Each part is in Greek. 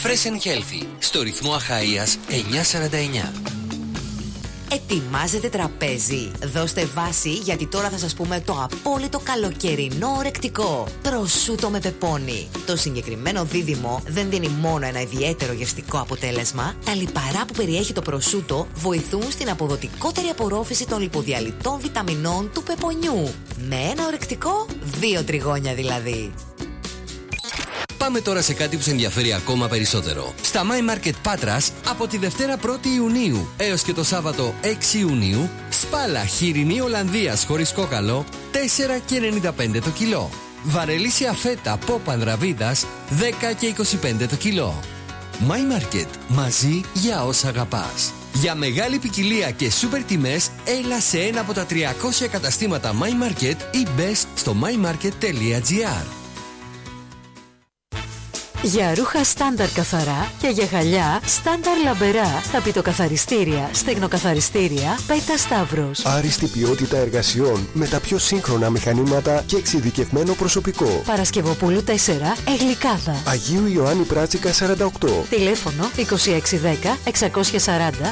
Fresh and Healthy, στο ρυθμό Αχαΐας 949. Ετοιμάζετε τραπέζι. Δώστε βάση, γιατί τώρα θα σας πούμε το απόλυτο καλοκαιρινό ορεκτικό. Προσούτο με πεπόνι. Το συγκεκριμένο δίδυμο δεν δίνει μόνο ένα ιδιαίτερο γευστικό αποτέλεσμα. Τα λιπαρά που περιέχει το προσούτο βοηθούν στην αποδοτικότερη απορρόφηση των λιποδιαλυτών βιταμινών του πεπονιού. Με ένα ορεκτικό, 2 τριγώνια δηλαδή. Πάμε τώρα σε κάτι που σε ενδιαφέρει ακόμα περισσότερο. Στα My Market Πάτρας, από τη Δευτέρα 1η Ιουνίου έως και το Σάββατο 6 Ιουνίου, σπάλα χοιρινή Ολλανδίας χωρίς κόκαλο, 4,95 το κιλό. Βαρελίσια φέτα πόπ ανδραβίδας, 10,25 το κιλό. My Market, μαζί για όσα αγαπάς. Για μεγάλη ποικιλία και σούπερ τιμές, έλα σε ένα από τα 300 καταστήματα My Market ή μπες στο mymarket.gr. Για ρούχα στάνταρ καθαρά και για γυαλιά στάνταρ λαμπερά, ταπητοκαθαριστήρια, στεγνοκαθαριστήρια, Πέτα Σταύρος. Άριστη ποιότητα εργασιών με τα πιο σύγχρονα μηχανήματα και εξειδικευμένο προσωπικό. Παρασκευοπούλου 4, Εγλικάδα. Αγίου Ιωάννη Πράτσικα 48. Τηλέφωνο 2610 640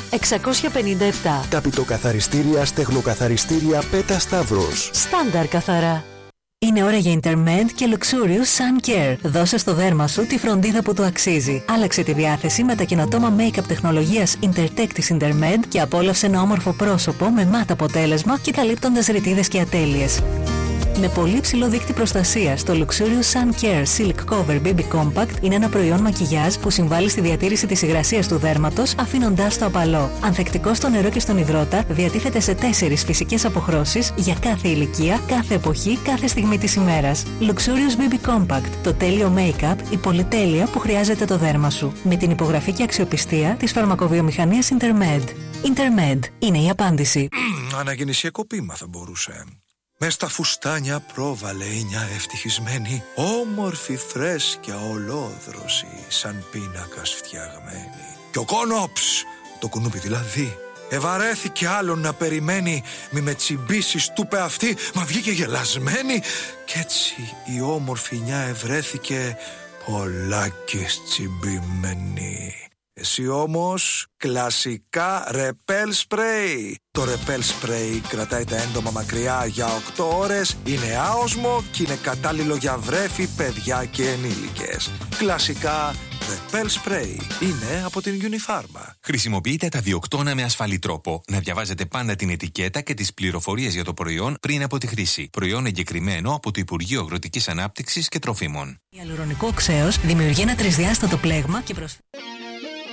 657. Ταπητοκαθαριστήρια, στεγνοκαθαριστήρια, Πέτα Σταύρος. Στάνταρ καθαρά. Είναι ώρα για Intermed και Luxurious Sun Care. Δώσε στο δέρμα σου τη φροντίδα που το αξίζει. Άλλαξε τη διάθεση με τα καινοτόμα make-up τεχνολογίας Intertech της Intermed και απόλαυσε ένα όμορφο πρόσωπο με μάτ αποτέλεσμα και καλύπτοντας ρητίδες και ατέλειες. Με πολύ ψηλό δείκτη προστασίας, το Luxurious Sun Care Silk Cover BB Compact είναι ένα προϊόν μακιγιάζ που συμβάλλει στη διατήρηση της υγρασίας του δέρματος, αφήνοντάς το απαλό. Ανθεκτικό στο νερό και στον υδρότα, διατίθεται σε 4 φυσικές αποχρώσεις για κάθε ηλικία, κάθε εποχή, κάθε στιγμή της ημέρας. Luxurious BB Compact, το τέλειο make-up, η πολυτέλεια που χρειάζεται το δέρμα σου. Με την υπογραφή και αξιοπιστία της φαρμακοβιομηχανίας Intermed. Intermed είναι η απάντηση. Αναγεννησιακό ποίημα θα μπορούσε. Μες στα φουστάνια πρόβαλε η μια ευτυχισμένη, όμορφη φρέσκια ολόδρωση, σαν πίνακας φτιαγμένη. Και ο Κόνοψ, το κουνούπι δηλαδή, ευαρέθηκε άλλον να περιμένει, μη με τσιμπήσεις του πε αυτή, μα βγήκε γελασμένη. Κι έτσι η όμορφη νιά ευρέθηκε πολλάκις τσιμπημένη. Εσύ όμως κλασικά ρεπέλ σπρέι. Το ρεπέλ σπρέι κρατάει τα έντομα μακριά για 8 ώρες, είναι άοσμο και είναι κατάλληλο για βρέφη, παιδιά και ενήλικες. Κλασικά ρεπέλ σπρέι είναι από την Unifarma. Χρησιμοποιείτε τα διοκτώνα με ασφαλή τρόπο. Να διαβάζετε πάντα την ετικέτα και τις πληροφορίες για το προϊόν πριν από τη χρήση. Προϊόν εγκεκριμένο από το Υπουργείο Αγροτικής Ανάπτυξης και Τροφίμων. Ιαλουρονικό οξέως δημιουργεί ένα τρισδιάστατο πλέγμα και προσφέρει.